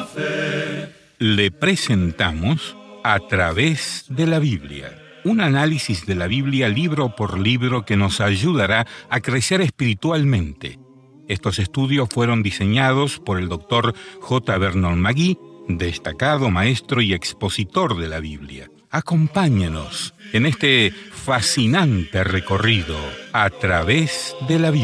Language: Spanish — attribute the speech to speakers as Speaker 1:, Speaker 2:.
Speaker 1: Le presentamos A través de la Biblia, un análisis de la Biblia libro por libro que nos ayudará a crecer espiritualmente. Estos estudios fueron diseñados por el Dr. J. Vernon McGee, destacado maestro y expositor de la Biblia. Acompáñenos en este fascinante recorrido a través de la Biblia.